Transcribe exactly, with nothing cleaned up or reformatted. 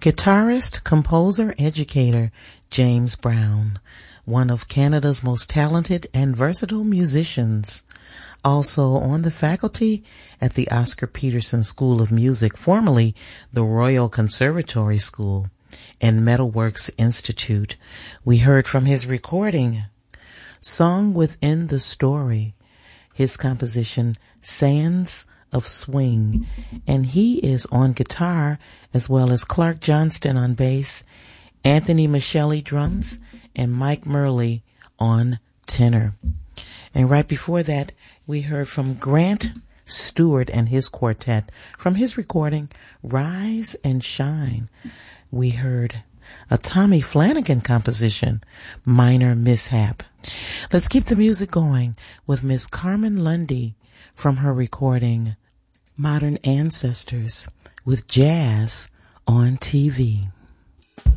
Guitarist, composer, educator James Brown, one of Canada's most talented and versatile musicians. Also on the faculty at the Oscar Peterson School of Music, formerly the Royal Conservatory School and Metalworks Institute. We heard from his recording, Song Within the Story, his composition, Sands of Swing, and he is on guitar as well as Clark Johnston on bass, Anthony Michelli drums, and Mike Murley on tenor. And right before that, we heard from Grant Stewart and his quartet from his recording, Rise and Shine. We heard a Tommy Flanagan composition, Minor Mishap. Let's keep the music going with Miss Carmen Lundy from her recording, Modern Ancestors, with Jazz on T V.